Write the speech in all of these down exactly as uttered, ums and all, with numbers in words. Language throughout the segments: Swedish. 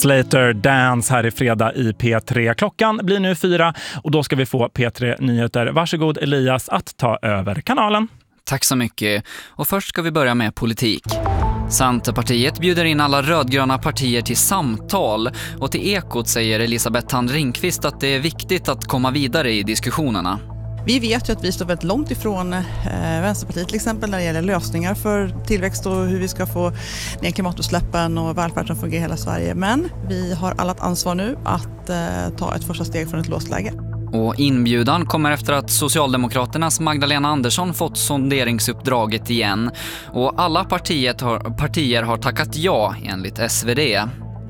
Slater Dance här i fredag i P tre. Klockan blir nu fyra och då ska vi få P tre Nyheter. Varsågod Elias att ta över kanalen. Tack så mycket. Och först ska vi börja med politik. Centerpartiet bjuder in alla rödgröna partier till samtal och till Ekot säger Elisabeth Thand Ringqvist att det är viktigt att komma vidare i diskussionerna. Vi vet ju att vi står väldigt långt ifrån eh, Vänsterpartiet till exempel när det gäller lösningar för tillväxt och hur vi ska få ner klimatutsläppen och välfärden som fungerar i hela Sverige. Men vi har alla ett ansvar nu att eh, ta ett första steg från ett låst läge. Och inbjudan kommer efter att Socialdemokraternas Magdalena Andersson fått sonderingsuppdraget igen. Och alla partiet har, partier har tackat ja enligt S V D.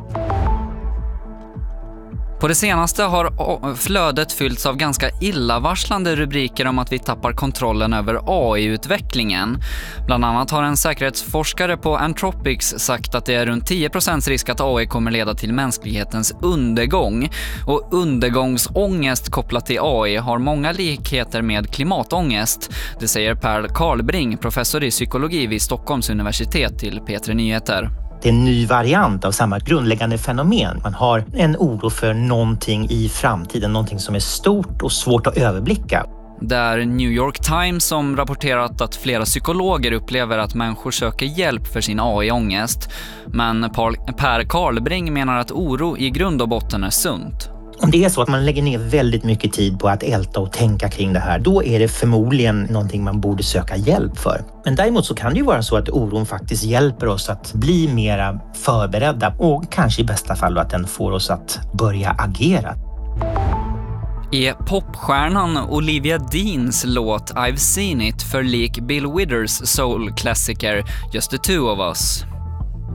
På det senaste har flödet fyllts av ganska illavarslande rubriker om att vi tappar kontrollen över A I-utvecklingen. Bland annat har en säkerhetsforskare på Anthropics sagt att det är runt tio procent risk att A I kommer leda till mänsklighetens undergång. Och undergångsångest kopplat till A I har många likheter med klimatångest. Det säger Per Karlbring, professor i psykologi vid Stockholms universitet till P tre Nyheter. Det är en ny variant av samma grundläggande fenomen. Man har en oro för någonting i framtiden, någonting som är stort och svårt att överblicka. Där New York Times som rapporterat att flera psykologer upplever att människor söker hjälp för sin A I-ångest. Men Per Karlbring menar att oro i grund och botten är sunt. Om det är så att man lägger ner väldigt mycket tid på att älta och tänka kring det här, då är det förmodligen någonting man borde söka hjälp för. Men däremot så kan det ju vara så att oron faktiskt hjälper oss att bli mera förberedda och kanske i bästa fall att den får oss att börja agera. Är popstjärnan Olivia Deans låt I've Seen It förlik Bill Withers soul-klassiker Just the Two of Us?